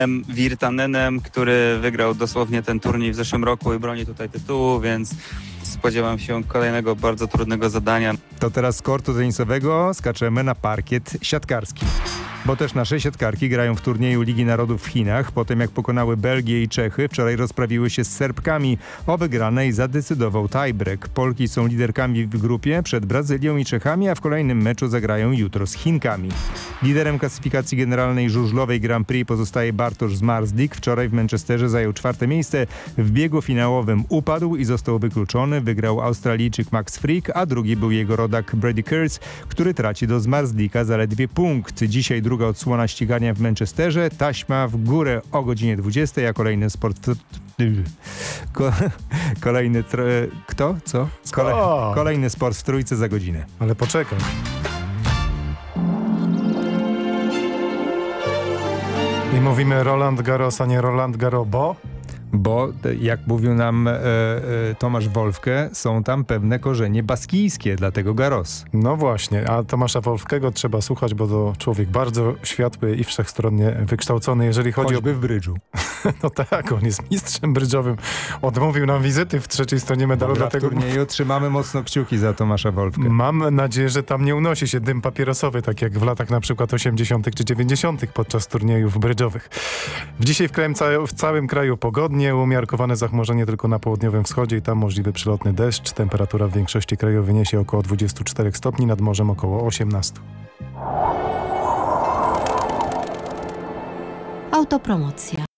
Virtanenem, który wygrał dosłownie ten turniej w zeszłym roku i broni tutaj tytułu, więc spodziewam się kolejnego bardzo trudnego zadania. To teraz z kortu tenisowego skaczemy na parkiet siatkarski. Bo też nasze siatkarki grają w turnieju Ligi Narodów w Chinach. Po tym jak pokonały Belgię i Czechy, wczoraj rozprawiły się z Serbkami. O wygranej zadecydował tiebreak. Polki są liderkami w grupie przed Brazylią i Czechami, a w kolejnym meczu zagrają jutro z Chinkami. Liderem klasyfikacji generalnej żużlowej Grand Prix pozostaje Bartosz Zmarzlik. Wczoraj w Manchesterze zajął 4. miejsce. W biegu finałowym upadł i został wykluczony. Wygrał Australijczyk Max Frick, a drugi był jego rodak Brady Kurtz, który traci do Zmarzlika zaledwie punkt. Dzisiaj druga odsłona ścigania w Manchesterze. Taśma w górę o godzinie 20, a kolejny sport... Kto? Co? Kolejny sport w Trójce za godzinę. Ale poczekaj. I mówimy Roland Garros, a nie Roland Garros, Bo, jak mówił nam Tomasz Wolfke, są tam pewne korzenie baskijskie, dlatego Garros. No właśnie, a Tomasza Wolfkego trzeba słuchać, bo to człowiek bardzo światły i wszechstronnie wykształcony, jeżeli chodzi Choćby w brydżu. No tak, on jest mistrzem brydżowym. Odmówił nam wizyty w trzeciej stronie medalu. Dobra, dlatego w turnieju trzymamy mocno kciuki za Tomasza Wolfkę. Mam nadzieję, że tam nie unosi się dym papierosowy, tak jak w latach na przykład 80. czy 90. podczas turniejów brydżowych. Dzisiaj w całym kraju pogodnie, umiarkowane zachmurzenie tylko na południowym wschodzie i tam możliwy przelotny deszcz. Temperatura w większości kraju wyniesie około 24 stopni, nad morzem około 18. Autopromocja.